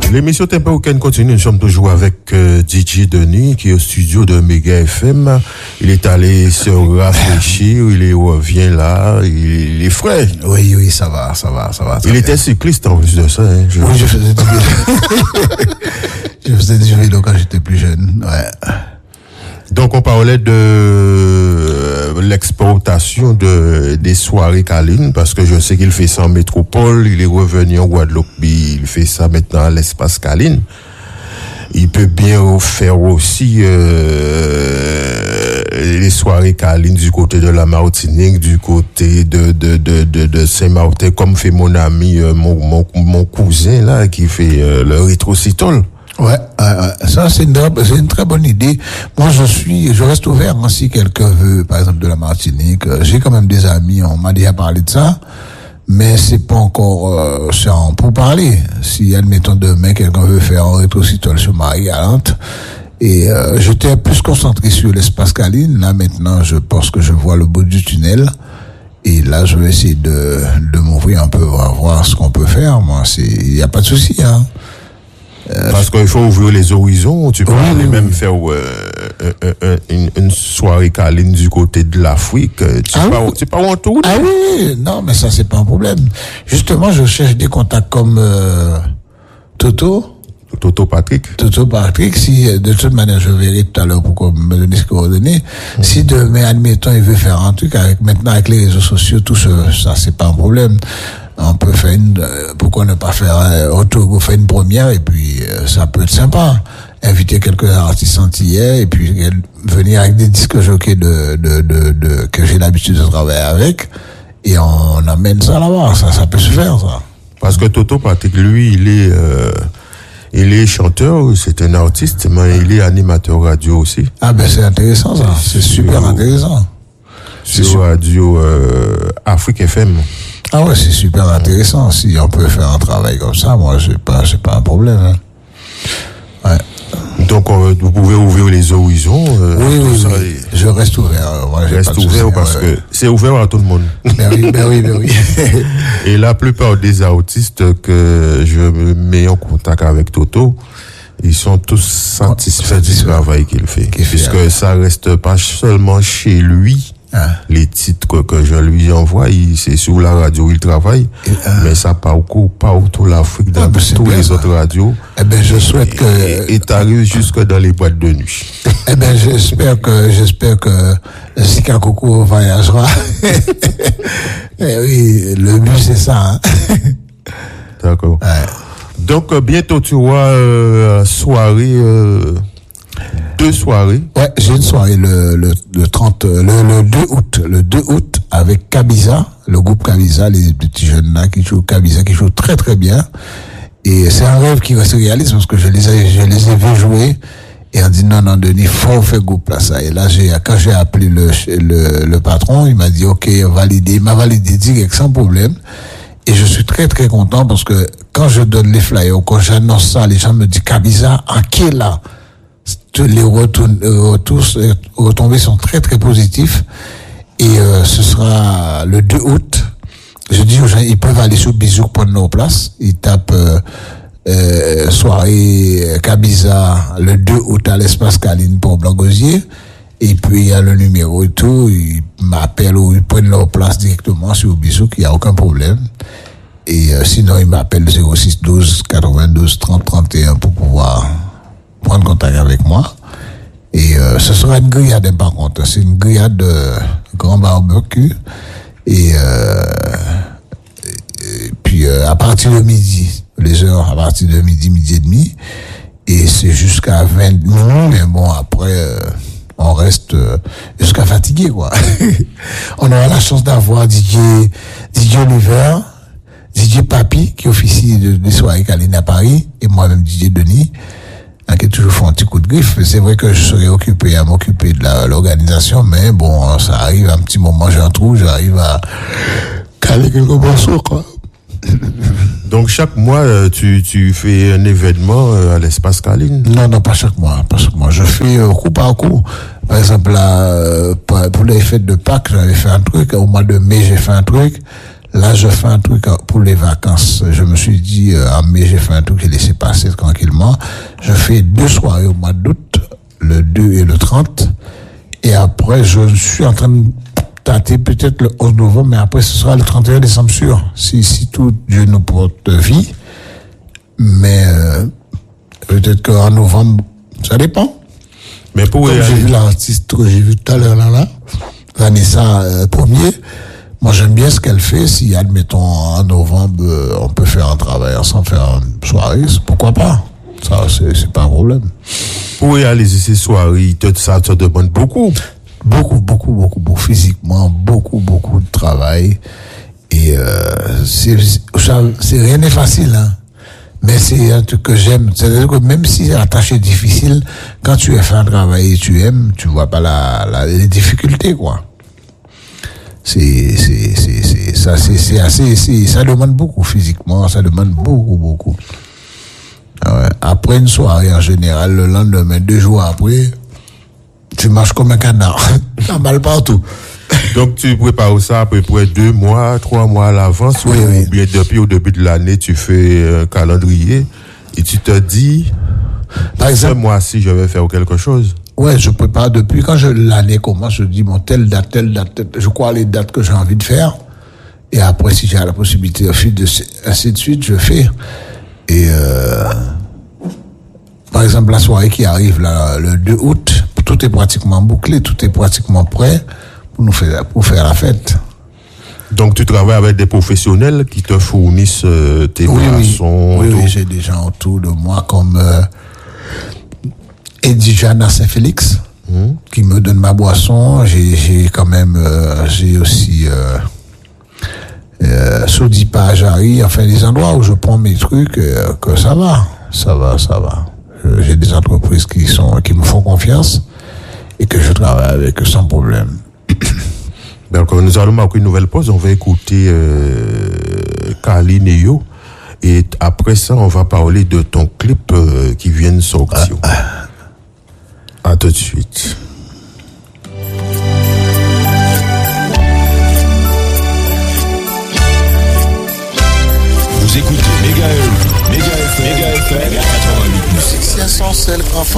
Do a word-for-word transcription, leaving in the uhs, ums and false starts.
L'émission Tempo Week-end continue. Nous sommes toujours avec euh, D J Denis qui est au studio de Méga F M. Il est allé se rafraîchir, il est, revient là, il, il est frais. Oui, oui, ça va, ça va, ça va. Il était cycliste en plus de ça. Hein, je... Oui, je faisais du vélo. je faisais du vélo quand j'étais plus jeune. Ouais. Donc on parlait de l'exportation de des soirées câlines parce que je sais qu'il fait ça en métropole, il est revenu en Guadeloupe, il fait ça maintenant à l'espace câline. Il peut bien faire aussi euh, les soirées câlines du côté de la Martinique, du côté de de de de, de Saint-Martin, comme fait mon ami euh, mon, mon mon cousin là qui fait euh, le rétrocitol. Ouais, euh, ça c'est une, c'est une très bonne idée. Moi je suis, je reste ouvert hein, si quelqu'un veut, par exemple de la Martinique. Euh, j'ai quand même des amis, on m'a déjà parlé de ça, mais c'est pas encore, euh, c'est en pour parler. Si admettons demain quelqu'un veut faire un rétrocitol sur Marie-Galante, et euh, j'étais plus concentré sur l'espace câline. Là maintenant, je pense que je vois le bout du tunnel. Et là, je vais essayer de de m'ouvrir un peu, voir, voir ce qu'on peut faire. Moi, c'est, il y a pas de souci, hein. Parce qu'il faut ouvrir les horizons, tu peux oui, aller oui, même oui. faire euh, euh, euh, une, une soirée câline du côté de l'Afrique. Tu ah pars, oui. tu pars en tour? Ah oui, non, mais ça c'est pas un problème. Justement, je cherche des contacts comme euh, Toto. Toto Patrick. Toto Patrick, si de toute manière je verrai tout à l'heure pourquoi me donner ce coordonnées. Mm-hmm. Si demain, admettons, il veut faire un truc avec maintenant avec les réseaux sociaux, tout ça, ça c'est pas un problème. On peut faire une, pourquoi ne pas faire un autour, faire une première et puis euh, ça peut être sympa. Inviter quelques artistes antillais et puis venir avec des disques jockeys de, de, de, de, que j'ai l'habitude de travailler avec et on amène ça là-bas. Ça, ça peut se faire, ça. Parce que Toto Patrick, lui, il est, euh, il est chanteur, c'est un artiste, mais il est animateur radio aussi. Ah ben c'est intéressant ça, c'est super intéressant. Sur radio euh, Afrique F M. Ah ouais, c'est super intéressant. Si on peut faire un travail comme ça, moi, c'est pas, c'est pas un problème. Hein. Ouais. Donc, euh, vous pouvez ouvrir les horizons. Euh, oui, oui, ça, oui. Et... Je reste ouvert. Moi, je reste ouvert souci, parce ouais. que c'est ouvert à tout le monde. Ben oui, ben oui, ben oui. Et la plupart des artistes que je me mets en contact avec Toto, ils sont tous satisfaits ouais, du travail qu'il fait. Qu'il puisque fait, ça reste pas seulement chez lui. Ah. Les titres que, que je lui envoie, il, c'est sur la radio il travaille, et, ah. mais ça parcourt partout l'Afrique, dans ah, ben tous les ça. autres radios. Eh ben, je souhaite et, que et t'arrives jusque dans les boîtes de nuit. Eh ben, j'espère que j'espère que Sika Coco voyagera. Eh oui, le but c'est ça. Hein. D'accord. Ouais. Donc bientôt tu vois euh, soirée. Euh, Deux soirées. Ouais, j'ai une soirée le, le, le trente, le, le deux août, le deux août avec Kabiza, le groupe Kabiza, les petits jeunes là qui jouent Kabiza, qui jouent très très bien. Et c'est un rêve qui se réalise parce que je les ai, je les ai vus jouer et on dit non, non, Denis, faut faire groupe là, ça. Et là, j'ai, quand j'ai appelé le, le, le patron, il m'a dit, ok, validé, il m'a validé direct sans problème. Et je suis très très content parce que quand je donne les flyers, quand j'annonce ça, les gens me disent Kabiza, en qui est là? Les retours, retours, retombées sont très très positifs et euh, ce sera le deux août. Je dis aux gens, ils peuvent aller sur Bizouk prendre nos places. Ils tapent euh, euh, soirée Kabiza le deux août à l'espace Caline pour Blanc-Gosier. Et puis il y a le numéro et tout. Ils m'appellent ou ils prennent leur place directement sur Bizouk. Il n'y a aucun problème. Et euh, sinon ils m'appellent zéro six douze quatre-vingt-douze trente trente et un pour pouvoir prendre contact avec moi. Et euh, ce sera une grillade par contre. C'est une grillade de grand barbecue. Et, euh, et puis euh, à partir de midi, les heures à partir de midi, midi et demi. Et c'est jusqu'à vingt minutes. Mais bon, après, euh, on reste euh, jusqu'à fatigué, quoi. On aura la chance d'avoir D J, D J Oliver, D J Papi, qui officie des soirées câlines à Paris, et moi-même D J Denis, qui a toujours fait un petit coup de griffe. C'est vrai que je serais occupé à m'occuper de la, l'organisation, mais bon, ça arrive à un petit moment, j'ai un trou, j'arrive à caler quelques morceaux, quoi. Donc chaque mois, tu, tu fais un événement à l'espace Caline? Non, non, pas chaque mois, pas chaque mois. Je fais euh, coup par coup. Par exemple, là, pour les fêtes de Pâques, j'avais fait un truc. Au mois de mai, j'ai fait un truc. Là, je fais un truc pour les vacances. Je me suis dit, euh, en mai, j'ai fait un truc, j'ai laissé passer tranquillement. Je fais deux soirées au mois d'août, le deux et le trente. Et après, je suis en train de tâter peut-être le onze novembre, mais après, ce sera le trente et un décembre sûr. Si, si tout Dieu nous porte vie. Mais, euh, peut-être qu'en novembre, ça dépend. Mais pour Comme j'ai vu l'artiste que j'ai vu tout à l'heure là, là, Vanessa euh, Premier, moi j'aime bien ce qu'elle fait. Si, admettons, en novembre, euh, on peut faire un travail ensemble, faire une soirée, pourquoi pas? Ça, c'est, c'est pas un problème. Pour réaliser ces soirées, ça te demande beaucoup. Beaucoup, beaucoup, beaucoup, beaucoup, physiquement, beaucoup, beaucoup de travail. Et euh, c'est, c'est rien n'est facile, hein. Mais c'est un truc que j'aime. C'est-à-dire que même si la tâche est difficile, quand tu es fait un travail et tu aimes, tu vois pas la, la les difficultés, quoi. C'est, c'est, c'est, c'est, ça, c'est, c'est assez, c'est, ça demande beaucoup physiquement, ça demande beaucoup, beaucoup. Ouais. Après une soirée, en général, le lendemain, deux jours après, tu marches comme un canard. T'as mal partout. Donc, tu prépares ça à peu près deux mois, trois mois à l'avance, oui, ou oui. bien depuis au début de l'année, tu fais un calendrier et tu te dis, par exemple, ce mois-ci, je vais faire quelque chose. Ouais, je prépare depuis quand je, l'année commence, je dis, bon, telle date, telle date, telle, je crois les dates que j'ai envie de faire. Et après, si j'ai la possibilité, de, ainsi de suite, je fais. Et, euh, par exemple, la soirée qui arrive, là, le deux août, tout est pratiquement bouclé, tout est pratiquement prêt. Pour nous faire, pour faire la fête. Donc, tu travailles avec des professionnels qui te fournissent euh, tes oui, boissons. Oui, oui, oui, j'ai des gens autour de moi comme euh, Eddie Jana Saint-Félix, mmh. qui me donne ma boisson. J'ai, j'ai quand même, euh, j'ai aussi euh, euh, Sodipa Jari, enfin des endroits où je prends mes trucs, euh, que ça va, ça va, ça va. J'ai des entreprises qui sont, qui me font confiance et que je travaille avec sans problème. Donc, nous allons marquer une nouvelle pause. On va écouter euh, Kali Neo. Et après ça, on va parler de ton clip euh, qui vient de sortir. Ah, ah. À tout de suite. Vous écoutez Méga F M, Méga F M, Méga F M, quatre-vingt-huit. C'est essentiel, grand